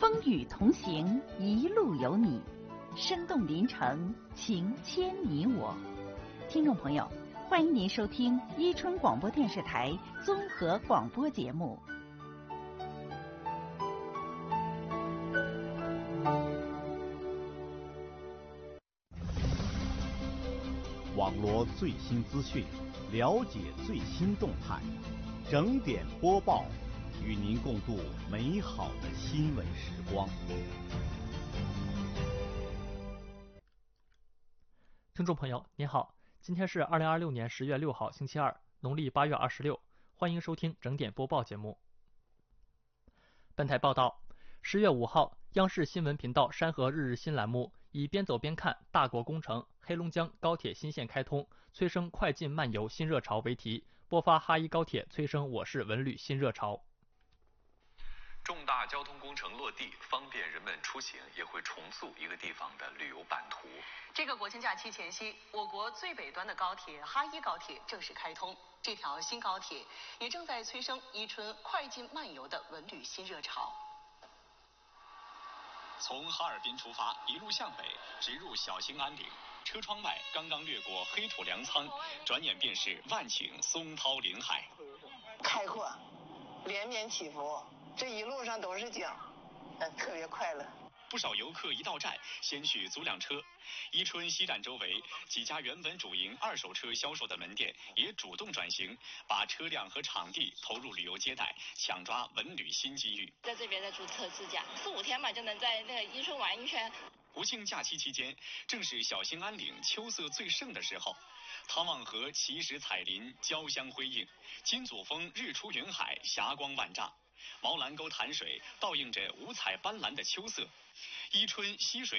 风雨同行，一路有你，生动临城，情牵你我。听众朋友，欢迎您收听伊春广播电视台综合广播节目。 网罗最新资讯，了解最新动态，整点播报，与您共度美好的新闻时光。 听众朋友您好，今天是2026年10月6号星期二，农历8月26，欢迎收听整点播报节目。本台报道，10月5号，央视新闻频道山河日日新栏目以边走边看大国工程黑龙江高铁新线开通催生快进慢游新热潮为题，播发哈一高铁催生我市文旅新热潮。 重大交通工程落地，方便人们出行，也会重塑一个地方的旅游版图。 这个国庆假期前夕，我国最北端的高铁哈一高铁正式开通，这条新高铁也正在催生伊春快进慢游的文旅新热潮。 从哈尔滨出发，一路向北，直入小兴安岭。车窗外刚刚掠过黑土粮仓，转眼便是万顷松涛林海， 开阔，连绵起伏，这一路上都是景，特别快乐。 不少游客一到站，先去租辆车。伊春西站周围几家原本主营二手车销售的门店也主动转型，把车辆和场地投入旅游接待，抢抓文旅新机遇。 在这边的注册自驾，4、5天吧就能在那个伊春玩一圈。 国庆假期期间，正是小兴安岭秋色最盛的时候，汤望河奇石彩林，交相辉映；金祖峰日出云海，霞光万丈；毛兰沟潭水倒映着五彩斑斓的秋色。伊春溪水